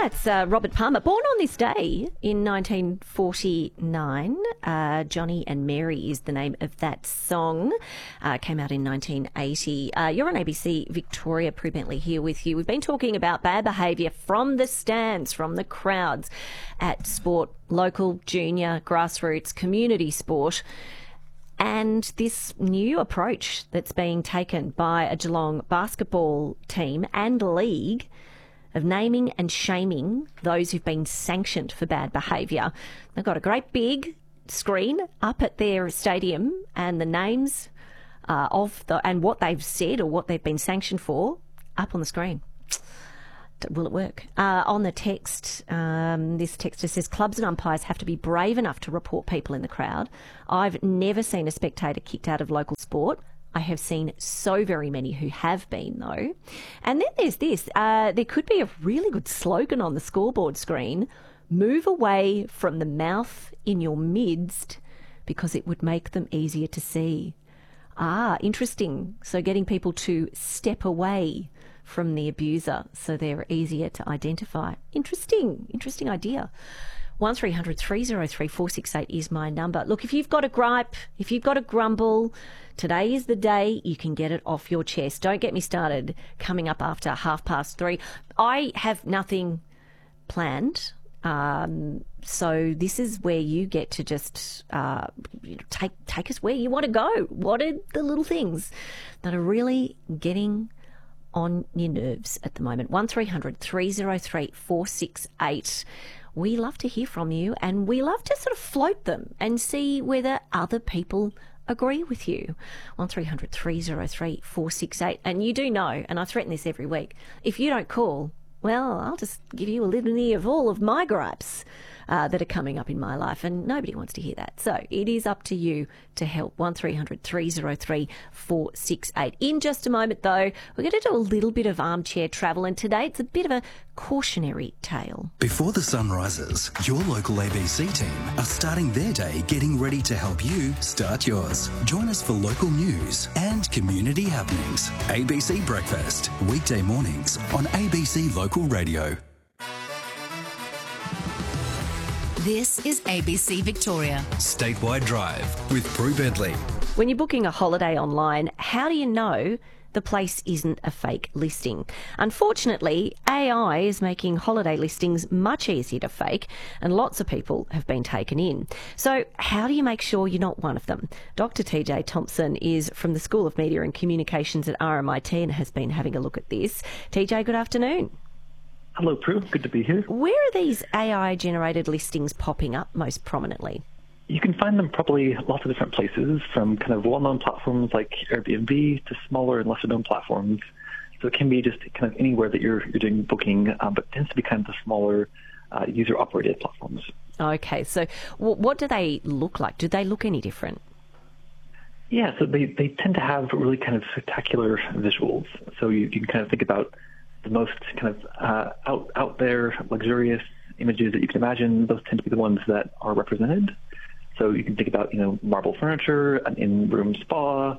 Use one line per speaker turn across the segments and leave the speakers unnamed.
That's Robert Palmer, born on this day in 1949. Johnny and Mary is the name of that song. Came out in 1980. You're on ABC Victoria. Prue Bentley here with you. We've been talking about bad behaviour from the stands, from the crowds at sport, local, junior, grassroots, community sport. And this new approach that's being taken by a Geelong basketball team and league of naming and shaming those who've been sanctioned for bad behaviour. They've got a great big screen up at their stadium and the names and what they've said or what they've been sanctioned for up on the screen. Will it work? On the text, this texter says, clubs and umpires have to be brave enough to report people in the crowd. I've never seen a spectator kicked out of local sport. I have seen so very many who have been, though. And then there's this. There could be a really good slogan on the scoreboard screen. Move away from the mouth in your midst because it would make them easier to see. Interesting. So getting people to step away from the abuser so they're easier to identify. Interesting idea. 1300 303 468 is my number. Look, if you've got a gripe, if you've got a grumble, today is the day you can get it off your chest. Don't get me started coming up after 3:30. I have nothing planned. So this is where you get to just take us where you want to go. What are the little things that are really getting on your nerves at the moment? 1300 303 468. We love to hear from you, and we love to sort of float them and see whether other people agree with you. 1300 303 468. And you do know, and I threaten this every week, if you don't call, well, I'll just give you a litany of all of my gripes that are coming up in my life, and nobody wants to hear that. So it is up to you to help. 1300 303 468. In just a moment, though, we're going to do a little bit of armchair travel, and today it's a bit of a cautionary tale.
Before the sun rises, your local ABC team are starting their day getting ready to help you start yours. Join us for local news and community happenings. ABC Breakfast, weekday mornings on ABC Local Radio.
This is ABC Victoria.
Statewide Drive with Prue Bentley.
When you're booking a holiday online, how do you know the place isn't a fake listing? Unfortunately, AI is making holiday listings much easier to fake, and lots of people have been taken in. So how do you make sure you're not one of them? Dr. TJ Thompson is from the School of Media and Communications at RMIT and has been having a look at this. TJ, good afternoon.
Hello, Prue. Good to be here.
Where are these AI-generated listings popping up most prominently?
You can find them probably lots of different places, from kind of well-known platforms like Airbnb to smaller and lesser-known platforms. So it can be just kind of anywhere that you're doing booking, but it tends to be kind of the smaller user-operated platforms. Okay,
so what do they look like? Do they look any different?
Yeah, so they tend to have really kind of spectacular visuals. So you can kind of think about the most kind of out there, luxurious images that you can imagine. Those tend to be the ones that are represented. So you can think about, marble furniture, an in-room spa,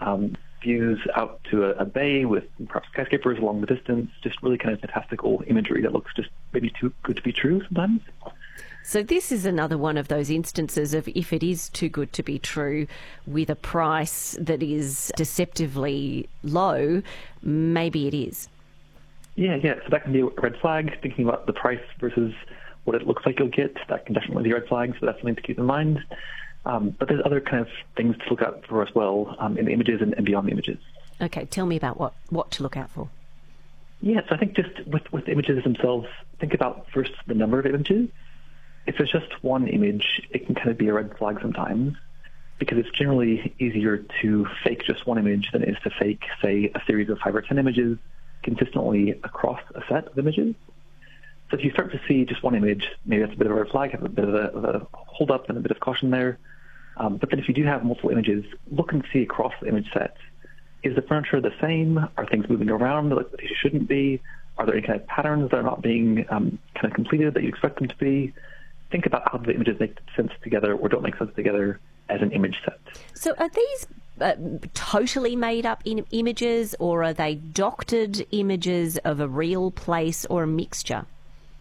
views out to a bay with perhaps skyscrapers along the distance, just really kind of fantastical imagery that looks just maybe too good to be true sometimes.
So this is another one of those instances of if it is too good to be true with a price that is deceptively low, maybe it is.
Yeah. So that can be a red flag. Thinking about the price versus what it looks like you'll get, that can definitely be a red flag. So that's something to keep in mind. But there's other kind of things to look out for as well in the images and beyond the images.
Okay, tell me about what to look out for.
Yeah, so I think just with images themselves, think about first the number of images. If there's just one image, it can kind of be a red flag sometimes, because it's generally easier to fake just one image than it is to fake, say, a series of 5 or 10 images consistently across a set of images. So if you start to see just one image, maybe that's a bit of a red flag, have a bit of a hold up and a bit of caution there. But then if you do have multiple images, look and see across the image set. Is the furniture the same? Are things moving around like they shouldn't be? Are there any kind of patterns that are not being kind of completed that you expect them to be? Think about how the images make sense together or don't make sense together as an image set.
So are these totally made up images, or are they doctored images of a real place, or a mixture?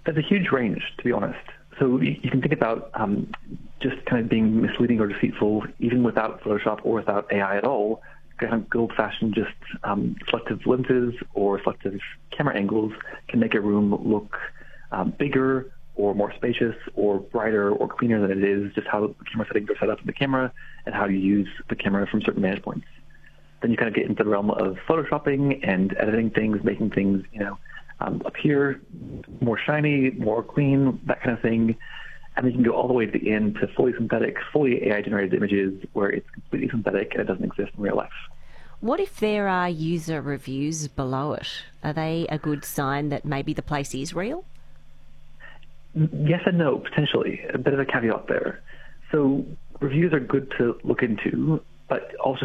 There's a huge range, to be honest. So you can think about just kind of being misleading or deceitful, even without Photoshop or without AI at all. Kind of good old-fashioned just selective lenses or selective camera angles can make a room look bigger or more spacious or brighter or cleaner than it is, just how the camera settings are set up in the camera and how you use the camera from certain vantage points. Then you kind of get into the realm of photoshopping and editing things, making things, appear more shiny, more clean, that kind of thing. And then you can go all the way to the end to fully synthetic, fully AI-generated images where it's completely synthetic and it doesn't exist in real life.
What if there are user reviews below it? Are they a good sign that maybe the place is real?
Yes and no, potentially. A bit of a caveat there. So reviews are good to look into, but also